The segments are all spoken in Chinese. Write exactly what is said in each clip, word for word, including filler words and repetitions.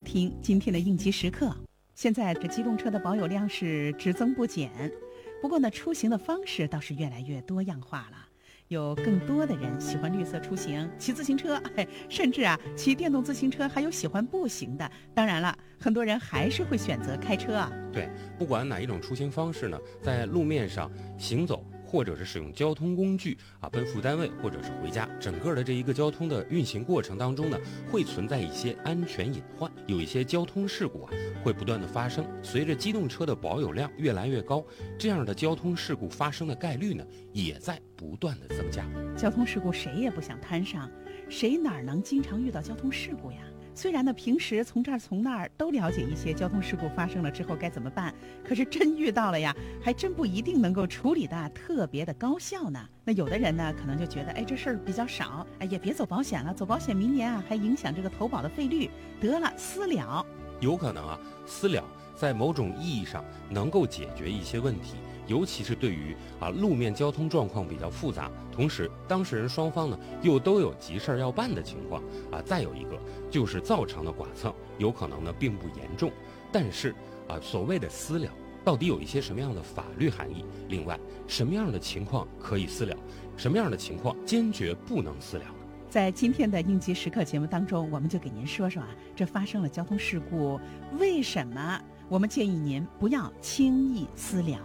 听今天的应急时刻。现在这机动车的保有量是只增不减，不过呢，出行的方式倒是越来越多样化了。有更多的人喜欢绿色出行，骑自行车，甚至啊骑电动自行车，还有喜欢步行的。当然了，很多人还是会选择开车啊。 对，不管哪一种出行方式呢，在路面上行走，或者是使用交通工具啊，奔赴单位或者是回家，整个的这一个交通的运行过程当中呢，会存在一些安全隐患，有一些交通事故啊会不断的发生。随着机动车的保有量越来越高，这样的交通事故发生的概率呢，也在不断的增加。 交通事故谁也不想摊上，谁哪能经常遇到交通事故呀？虽然呢，平时从这儿从那儿都了解一些交通事故发生了之后该怎么办，可是真遇到了呀，还真不一定能够处理的特别的高效呢。那有的人呢，可能就觉得，哎，这事儿比较少，哎，也别走保险了，走保险明年啊还影响这个投保的费率，得了，私了。 有可能啊，私了在某种意义上能够解决一些问题，尤其是对于啊路面交通状况比较复杂，同时当事人双方呢又都有急事要办的情况啊。再有一个就是造成的剐蹭，有可能呢并不严重，但是啊所谓的私了到底有一些什么样的法律含义？另外，什么样的情况可以私了，什么样的情况坚决不能私了？ 在今天的应急时刻节目当中，我们就给您说说啊，这发生了交通事故，为什么我们建议您不要轻易私了？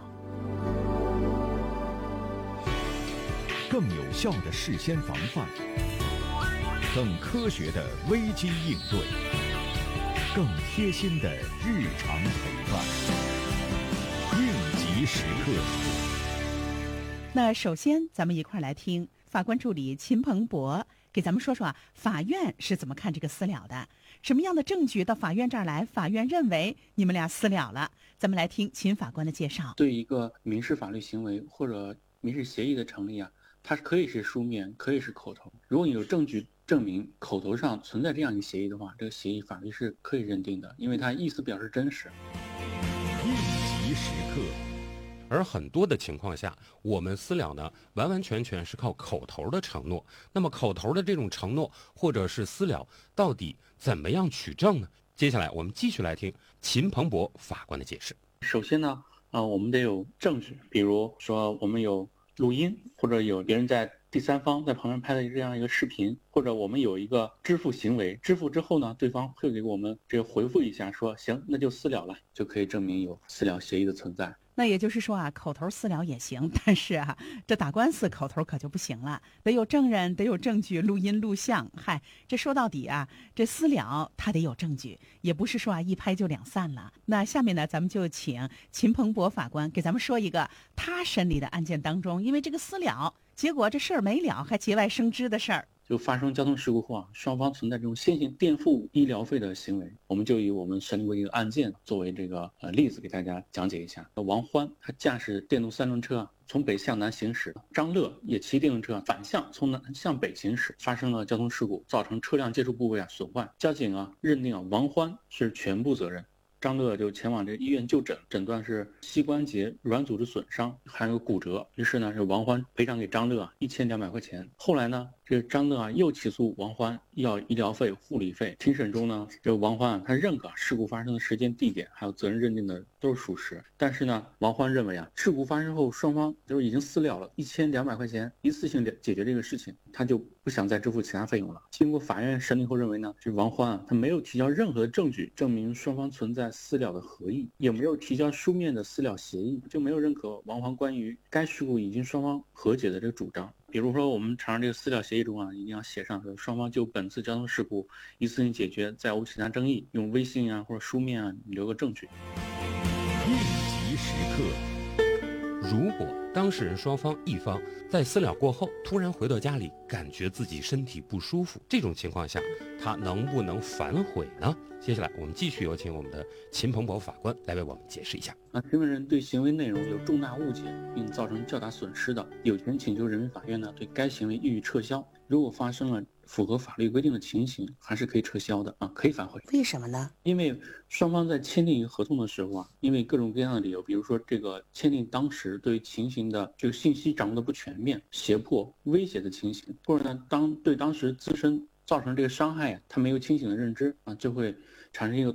更有效的事先防范，更科学的危机应对，更贴心的日常陪伴。应急时刻。 那首先，咱们一块儿来听法官助理秦鹏博给咱们说说啊，法院是怎么看这个私了的？什么样的证据到法院这儿来，法院认为你们俩私了了？咱们来听秦法官的介绍。 对一个民事法律行为或者民事协议的成立啊，它可以是书面，可以是口头。如果你有证据证明口头上存在这样一个协议的话，这个协议法律是可以认定的，因为它意思表示真实。 应急时刻。 而很多的情况下，我们私了呢，完完全全是靠口头的承诺。那么口头的这种承诺或者是私了，到底怎么样取证呢？接下来我们继续来听秦鹏博法官的解释。 首先呢，呃，我们得有证据，比如说我们有录音，或者有别人在第三方在旁边拍的这样一个视频，或者我们有一个支付行为，支付之后呢，对方会给我们这个回复一下说，行，那就私了了，就可以证明有私了协议的存在。 那也就是说啊，口头私了也行，但是啊，这打官司口头可就不行了，得有证人，得有证据，录音录像。嗨，这说到底啊，这私了他得有证据，也不是说啊一拍就两散了。那下面呢，咱们就请秦鹏博法官给咱们说一个他审理的案件当中，因为这个私了，结果这事儿没了，还节外生枝的事儿。 就发生交通事故后啊，双方存在这种先行垫付医疗费的行为，我们就以我们审理过一个案件作为这个呃例子给大家讲解一下。王欢他驾驶电动三轮车啊，从北向南行驶，张乐也骑电动车反向从南向北行驶，发生了交通事故，造成车辆接触部位啊损坏。交警啊认定啊王欢是全部责任。张乐就前往这医院就诊，诊断是膝关节软组织损伤，还有骨折。于是呢，这王欢赔偿给张乐一千两百块钱。后来呢，这个张乐啊又起诉王欢要医疗费、护理费。庭审中呢，这个王欢啊他认可事故发生的时间、地点还有责任认定的都是属实。但是呢，王欢认为啊，事故发生后双方就是已经私了了一千两百块钱，一次性解决这个事情，他就不想再支付其他费用了。经过法院审理后认为呢，这王欢啊他没有提交任何的证据证明双方存在私了的合意，也没有提交书面的私了协议，就没有认可王欢关于该事故已经双方和解的这个主张。比如说我们常常这个私了协议中啊，一定要写上说双方就本次交通事故一次性解决，再无其他争议，用微信啊或者书面啊留个证据。 应急时刻。 如果当事人双方一方在私了过后突然回到家里，感觉自己身体不舒服，这种情况下他能不能反悔呢？接下来我们继续有请我们的秦鹏博法官来为我们解释一下。 啊，行为人对行为内容有重大误解并造成较大损失的，有权请求人民法院呢对该行为予以撤销。如果发生了符合法律规定的情形，还是可以撤销的啊，可以反悔。 为什么呢？ 因为双方在签订一个合同的时候啊，因为各种各样的理由，比如说这个签订当时对情形的这个信息掌握的不全面、胁迫、威胁的情形，或者呢当对当时自身造成这个伤害啊，他没有清醒的认知啊，就会产生一个